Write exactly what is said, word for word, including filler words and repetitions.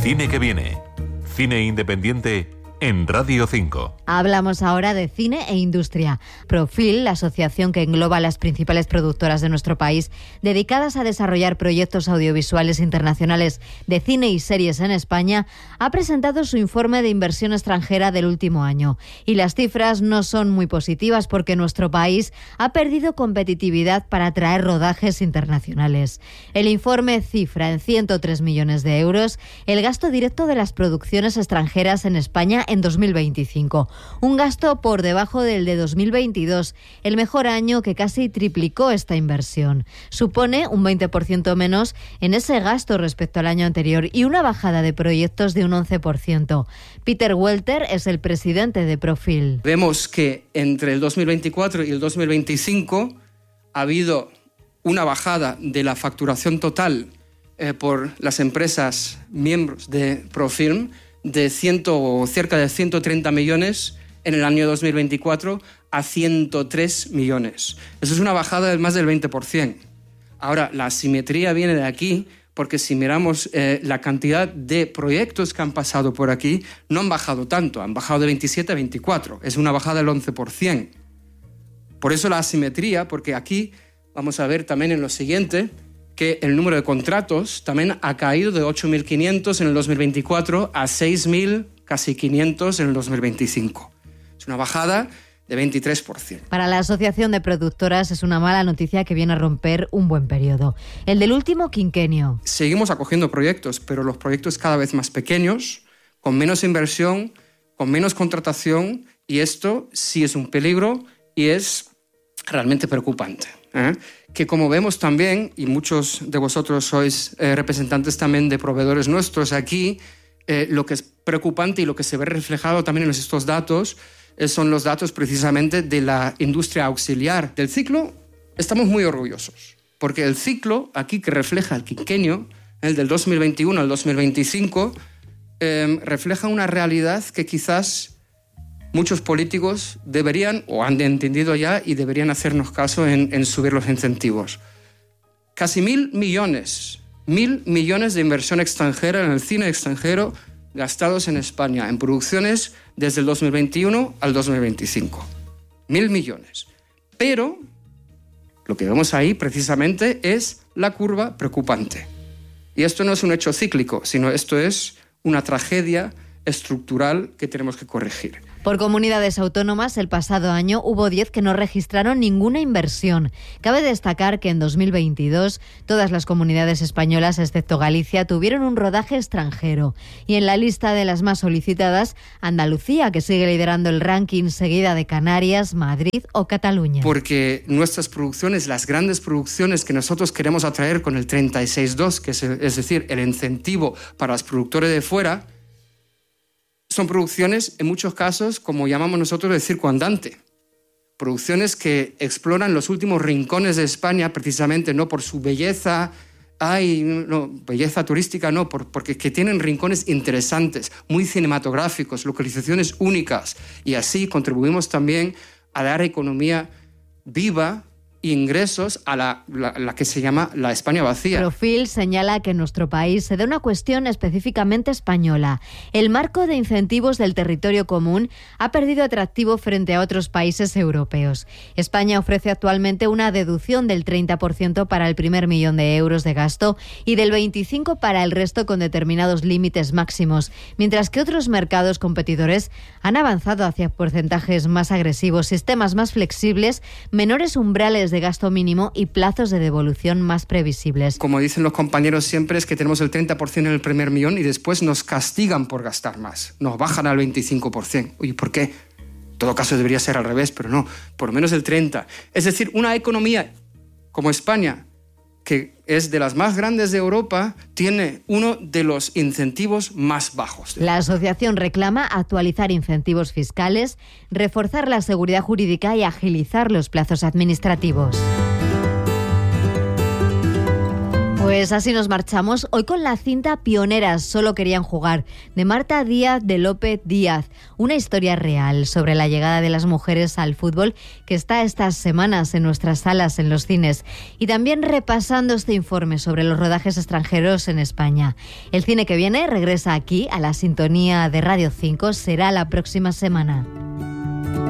Cine que viene. Cine independiente en Radio cinco. Hablamos ahora de cine e industria. Profil, la asociación que engloba a las principales productoras de nuestro país, dedicadas a desarrollar proyectos audiovisuales internacionales de cine y series en España, ha presentado su informe de inversión extranjera del último año. Y las cifras no son muy positivas porque nuestro país ha perdido competitividad para atraer rodajes internacionales. El informe cifra en ciento tres millones de euros el gasto directo de las producciones extranjeras en España en dos mil veinticinco. Un gasto por debajo del de dos mil veintidós, el mejor año que casi triplicó esta inversión. Supone un veinte por ciento menos en ese gasto respecto al año anterior y una bajada de proyectos de un once por ciento. Peter Welter es el presidente de Profil. Vemos que entre el dos mil veinticuatro y el dos mil veinticinco ha habido una bajada de la facturación total eh, por las empresas miembros de Profilm de ciento, cerca de ciento treinta millones en el año dos mil veinticuatro a ciento tres millones. Eso es una bajada de más del veinte por ciento. Ahora, la asimetría viene de aquí porque si miramos eh, la cantidad de proyectos que han pasado por aquí, no han bajado tanto, han bajado de veintisiete a veinticuatro. Es una bajada del once por ciento. Por eso la asimetría, porque aquí vamos a ver también en lo siguiente que el número de contratos también ha caído de ocho mil quinientos en el dos mil veinticuatro a seis mil, casi quinientos en el dos mil veinticinco. Es una bajada de veintitrés por ciento. Para la Asociación de Productoras es una mala noticia que viene a romper un buen periodo. El del último quinquenio. Seguimos acogiendo proyectos, pero los proyectos cada vez más pequeños, con menos inversión, con menos contratación, y esto sí es un peligro y es realmente preocupante. ¿eh? Que como vemos también, y muchos de vosotros sois eh, representantes también de proveedores nuestros aquí, eh, lo que es preocupante y lo que se ve reflejado también en estos datos eh, son los datos precisamente de la industria auxiliar. Del ciclo estamos muy orgullosos, porque el ciclo aquí que refleja el quinquenio, el del dos mil veintiuno al dos mil veinticinco, eh, refleja una realidad que quizás muchos políticos deberían, o han entendido ya, y deberían hacernos caso en, en subir los incentivos. Casi mil millones, mil millones de inversión extranjera en el cine extranjero gastados en España, en producciones desde el dos mil veintiuno al dos mil veinticinco. Mil millones. Pero lo que vemos ahí precisamente es la curva preocupante. Y esto no es un hecho cíclico, sino esto es una tragedia estructural que tenemos que corregir. Por comunidades autónomas, el pasado año hubo diez que no registraron ninguna inversión. Cabe destacar que en dos mil veintidós todas las comunidades españolas, excepto Galicia, tuvieron un rodaje extranjero. Y en la lista de las más solicitadas, Andalucía, que sigue liderando el ranking, seguida de Canarias, Madrid o Cataluña. Porque nuestras producciones, las grandes producciones que nosotros queremos atraer con el treinta y seis dos, que es, es decir, el incentivo para los productores de fuera, son producciones, en muchos casos, como llamamos nosotros, de circo andante. Producciones que exploran los últimos rincones de España, precisamente no por su belleza, ay, no, belleza turística, no, por, porque que tienen rincones interesantes, muy cinematográficos, localizaciones únicas. Y así contribuimos también a dar economía viva, ingresos a la, la, la que se llama la España vacía. Profil señala que en nuestro país se da una cuestión específicamente española. El marco de incentivos del territorio común ha perdido atractivo frente a otros países europeos. España ofrece actualmente una deducción del treinta por ciento para el primer millón de euros de gasto y del veinticinco por ciento para el resto con determinados límites máximos, mientras que otros mercados competidores han avanzado hacia porcentajes más agresivos, sistemas más flexibles, menores umbrales de gasto mínimo y plazos de devolución más previsibles. Como dicen los compañeros siempre, es que tenemos el treinta por ciento en el primer millón y después nos castigan por gastar más. Nos bajan al veinticinco por ciento. Oye, ¿por qué? En todo caso debería ser al revés, pero no, por lo menos el treinta por ciento. Es decir, una economía como España, que es de las más grandes de Europa, tiene uno de los incentivos más bajos. La asociación reclama actualizar incentivos fiscales, reforzar la seguridad jurídica y agilizar los plazos administrativos. Pues así nos marchamos, hoy con la cinta Pioneras, solo querían jugar, de Marta Díaz de López Díaz. Una historia real sobre la llegada de las mujeres al fútbol que está estas semanas en nuestras salas, en los cines. Y también repasando este informe sobre los rodajes extranjeros en España. El cine que viene regresa aquí, a la sintonía de Radio cinco, será la próxima semana.